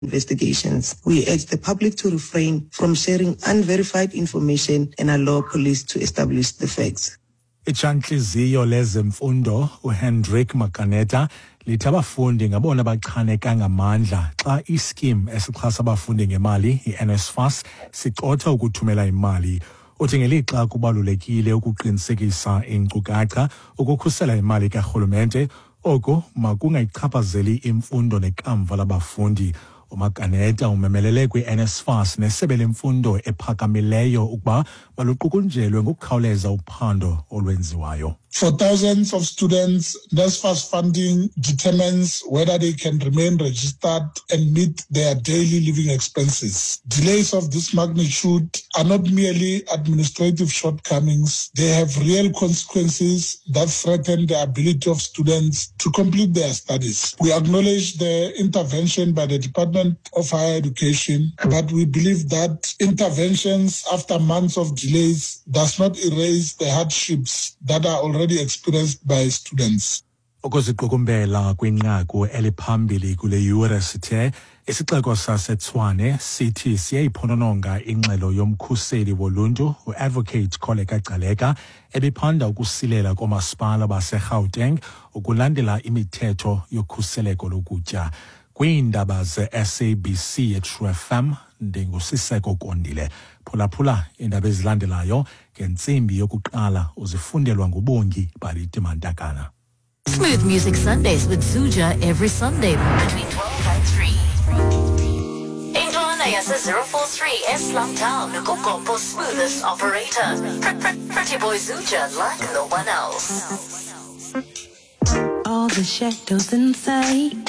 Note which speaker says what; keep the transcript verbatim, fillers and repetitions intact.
Speaker 1: investigations. We urge the public to refrain from sharing unverified information and allow police to establish the facts.
Speaker 2: Itshanhliziyo lezemfundo uHendrick Makaneta lithi abafundi ngabona baxhaneka ngamandla xa ischeme esixhasa abafundi ngemali i-NSFAS sicotha ukuthumela imali. Uthi ngelixa kubalulekile ukuqinisekisa inkcukacha ukukhusela imali karhulumente, oko makungayichaphazeli imfundo nekamva labafundi. uMakaneta umemelele kwi-NSFAS nesebe lemfundo ephakamileyo ukuba baluqukunjelwe ngokukhawuleza uphando olwenziwayo.
Speaker 3: For thousands of students, NSFAS funding determines whether they can remain registered and meet their daily living expenses. Delays of this magnitude are not merely administrative shortcomings, they have real consequences that threaten the ability of students to complete their studies. We acknowledge the intervention by the Department of Higher Education, but we believe that interventions after months of delays does not erase the hardships that are already experienced by students.
Speaker 2: Ukuziqukumbela kwinqaku eliphambili kule yure sithe isixeko saseTshwane sithi siyayiphonononga ingxelo yomkhuseli woluntu uAdvocate Kholeka Gcaleka ebiphanda ukusilela komasipala baseGauteng ukulandela imithetho yokhuseleko lokutya. Kwiindaba ze-S A B C ye-True F M ndingusiseko Kondile. Phulaphula indaba ezilandelayo ngentsimbi yokuqala uzifundelwa ngubongi Baliti Mantakana.
Speaker 4: Smooth Music Sundays with Zuja every Sunday between twelve and three. Indwana yase zero four three Eslam Town, Kokombo's smoothest operator. Pretty boy Zuja like no one else.
Speaker 5: All the shadows inside